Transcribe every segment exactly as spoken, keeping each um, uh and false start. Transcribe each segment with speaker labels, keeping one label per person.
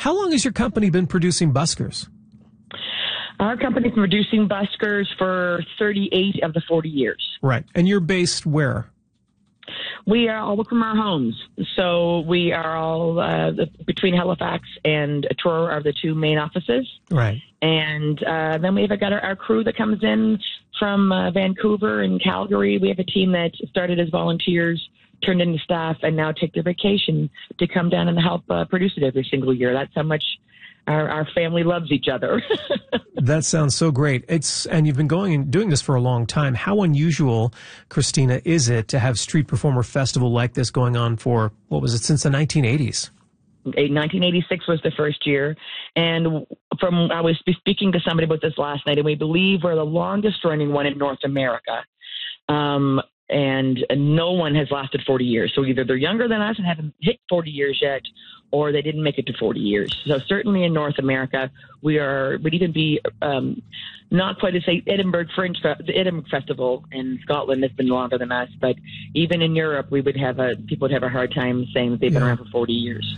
Speaker 1: How long has your company been producing buskers?
Speaker 2: Our company's been producing buskers for thirty-eight of the forty years.
Speaker 1: Right. And you're based where?
Speaker 2: We are all from our homes. So we are all uh, the, between Halifax and Truro are the two main offices.
Speaker 1: Right.
Speaker 2: And uh, then we've got our, our crew that comes in from uh, Vancouver and Calgary. We have a team that started as volunteers, turned into staff, and now take their vacation to come down and help uh, produce it every single year. That's how much our, our family loves each other.
Speaker 1: That sounds so great. It's and you've been going and doing this for a long time. How unusual, Christina, is it to have Street Performer Festival like this going on for, what was it, since the nineteen eighties?
Speaker 2: nineteen eighty-six was the first year. And from I was speaking to somebody about this last night, and we believe we're the longest running one in North America. Um, and no one has lasted forty years. So either they're younger than us and haven't hit forty years yet, or they didn't make it to forty years. So certainly in North America, we are, would even be um, not quite as say Edinburgh Fringe, the Edinburgh Festival in Scotland has been longer than us, but even in Europe, we would have a, people would have a hard time saying that they've been
Speaker 1: Yeah.
Speaker 2: around for forty years.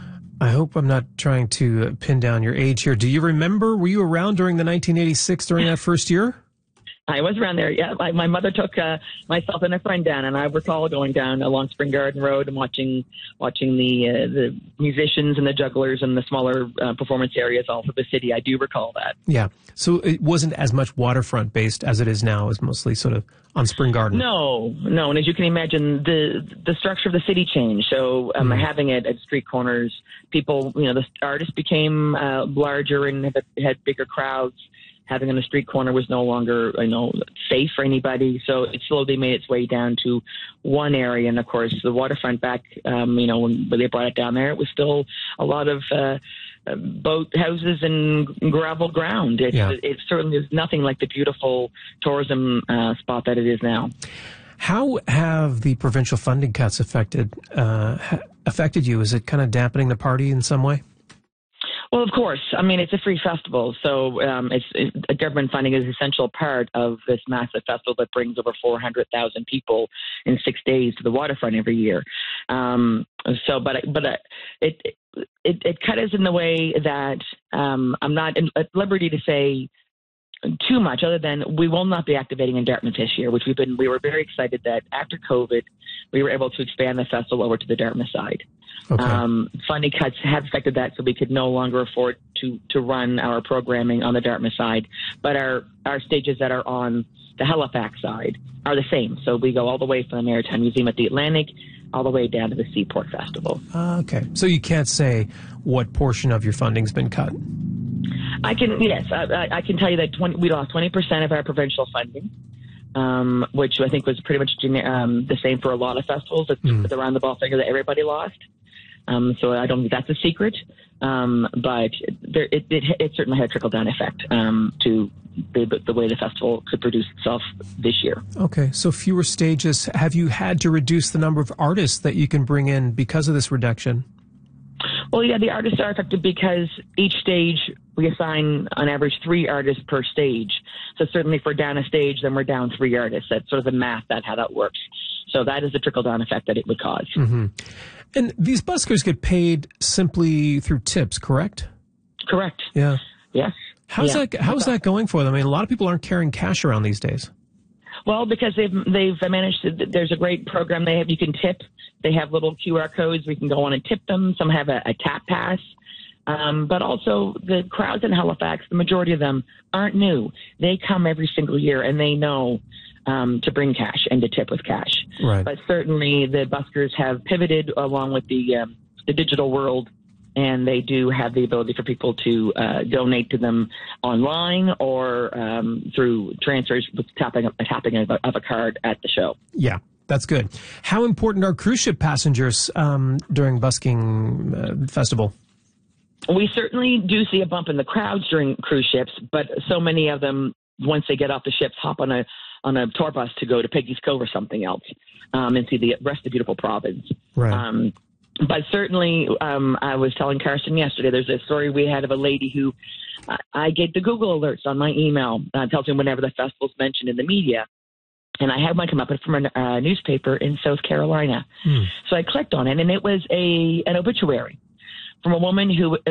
Speaker 1: I hope I'm not trying to pin down your age here. Do you remember, were you around during the nineteen eighty-six, during that first year?
Speaker 2: I was around there, yeah. My, my mother took uh, myself and a friend down, and I recall going down along Spring Garden Road and watching watching the uh, the musicians and the jugglers and the smaller uh, performance areas all over the city. I do recall that.
Speaker 1: Yeah. So it wasn't as much waterfront based as it is now. It was mostly sort of on Spring Garden.
Speaker 2: No, no. And as you can imagine, the the structure of the city changed. So um,
Speaker 1: Mm.
Speaker 2: having it at street corners, people, you know, the artists became uh, larger and had, had bigger crowds. Having on a street corner was no longer, you know, safe for anybody. So it slowly made its way down to one area. And of course, the waterfront back, um, you know, when, when they brought it down there, it was still a lot of uh, uh, boat houses and gravel ground. It,
Speaker 1: Yeah.
Speaker 2: it, it certainly is nothing like the beautiful tourism uh, spot that it is now.
Speaker 1: How have the provincial funding cuts affected uh, ha- affected you? Is it kind of dampening the party in some way?
Speaker 2: Well, of course. I mean, it's a free festival, so um, it's, it, government funding is an essential part of this massive festival that brings over four hundred thousand people in six days to the waterfront every year. Um, so, but but uh, it, it it cut us in the way that um, I'm not at liberty to say too much, other than we will not be activating in Dartmouth this year, which we've been. We were very excited that after COVID, we were able to expand the festival over to the Dartmouth side.
Speaker 1: Okay.
Speaker 2: Um, funding cuts have affected that, so we could no longer afford to, to run our programming on the Dartmouth side. But our, our stages that are on the Halifax side are the same. So we go all the way from the Maritime Museum at the Atlantic all the way down to the Seaport Festival.
Speaker 1: Uh, okay. So you can't say what portion of your funding's been cut?
Speaker 2: I can, yes, I, I can tell you that twenty, we lost twenty percent of our provincial funding. Um, which I think was pretty much um, the same for a lot of festivals. It's
Speaker 1: Mm.
Speaker 2: the roundabout figure that everybody lost. Um, so I don't think that's a secret, um, but there, it, it, it certainly had a trickle-down effect um, to the, the way the festival could produce itself this year.
Speaker 1: Okay, so fewer stages. Have you had to reduce the number of artists that you can bring in because of this reduction?
Speaker 2: Well, yeah, the artists are affected because each stage we assign on average three artists per stage. So certainly if we're down a stage, then we're down three artists. That's sort of the math, that's how that works. So that is the trickle-down effect that it would cause.
Speaker 1: Mm-hmm. And these buskers get paid simply through tips, correct?
Speaker 2: Correct.
Speaker 1: Yeah.
Speaker 2: Yes.
Speaker 1: How's
Speaker 2: Yeah.
Speaker 1: that? How's that going for them? I mean, a lot of people aren't carrying cash around these days.
Speaker 2: Well, because they've they've managed to. There's a great program they have. You can tip. They have little Q R codes. We can go on and tip them. Some have a, a tap pass. Um, but also the crowds in Halifax, the majority of them aren't new. They come every single year, and they know um, to bring cash and to tip with cash.
Speaker 1: Right.
Speaker 2: But certainly the buskers have pivoted along with the um, the digital world, and they do have the ability for people to uh, donate to them online or um, through transfers with tapping a tapping of a, of a card at the show.
Speaker 1: Yeah, that's good. How important are cruise ship passengers um, during busking uh, festival?
Speaker 2: We certainly do see a bump in the crowds during cruise ships, but so many of them, once they get off the ships, hop on a on a tour bus to go to Peggy's Cove or something else um, and see the rest of the beautiful province.
Speaker 1: Right.
Speaker 2: Um, but certainly, um, I was telling Karsten yesterday, there's a story we had of a lady who I, I get the Google alerts on my email, uh, tells me whenever the festival's mentioned in the media. And I had one come up from a uh, newspaper in South Carolina.
Speaker 1: Hmm.
Speaker 2: So I clicked on it, and it was a an obituary from a woman who